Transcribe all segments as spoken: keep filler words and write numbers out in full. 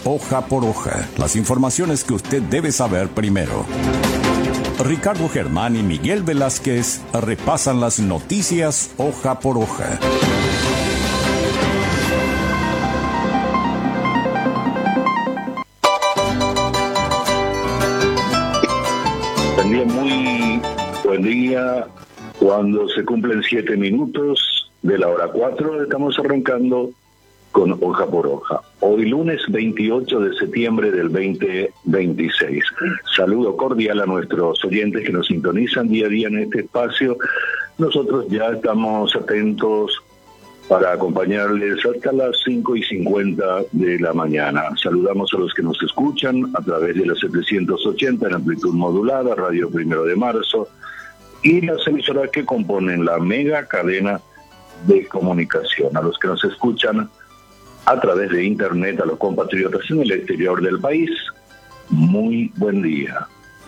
hoja por hoja, las informaciones que usted debe saber primero. Ricardo Germán y Miguel Velázquez repasan las noticias hoja por hoja. Buen día, muy buen día. Cuando se cumplen siete minutos de la hora cuatro, estamos arrancando con hoja por hoja. Hoy lunes veintiocho de septiembre del veinte veintiséis. Saludo cordial a nuestros oyentes que nos sintonizan día a día en este espacio. Nosotros ya estamos atentos para acompañarles hasta las cinco y cincuenta de la mañana. Saludamos a los que nos escuchan a través de la setecientos ochenta en amplitud modulada, Radio Primero de Marzo, y las emisoras que componen la mega cadena de comunicación. A los que nos escuchan a través de internet, a los compatriotas en el exterior del país, muy buen día.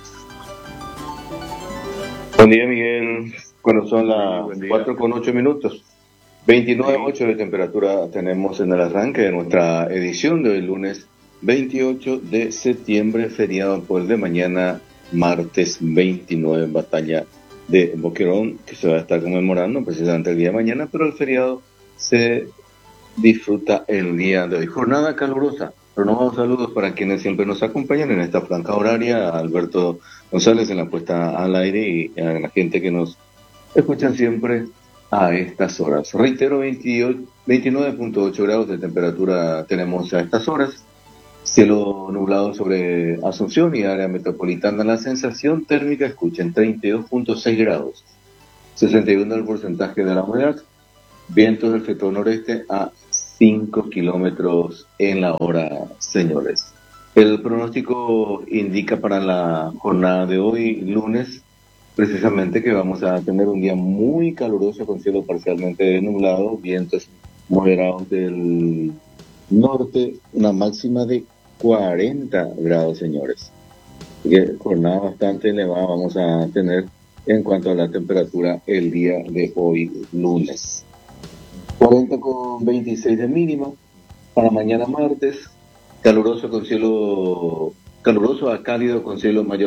Buen día, Miguel. Bueno, son las cuatro con ocho minutos. veintinueve punto ocho de temperatura tenemos en el arranque de nuestra edición de hoy lunes veintiocho de septiembre, feriado por el de mañana, martes veintinueve, batalla de Boquerón, que se va a estar conmemorando precisamente el día de mañana, pero el feriado se disfruta el día de hoy. Jornada calurosa. Renovados saludos para quienes siempre nos acompañan en esta franja horaria, a Alberto González en la puesta al aire y a la gente que nos escuchan siempre a estas horas. Reitero, veintinueve punto ocho grados de temperatura tenemos a estas horas. Cielo nublado sobre Asunción y área metropolitana. La sensación térmica, escuchen, treinta y dos punto seis grados. sesenta y uno el porcentaje de la humedad. Vientos del sector noreste a cinco kilómetros en la hora, señores. El pronóstico indica para la jornada de hoy, lunes, precisamente que vamos a tener un día muy caluroso con cielo parcialmente nublado, vientos moderados del norte, una máxima de cuarenta grados, señores. Así que jornada bastante elevada vamos a tener en cuanto a la temperatura el día de hoy, lunes. cuarenta con veintiséis de mínima. Para mañana martes, caluroso con cielo, caluroso a cálido con cielo mayor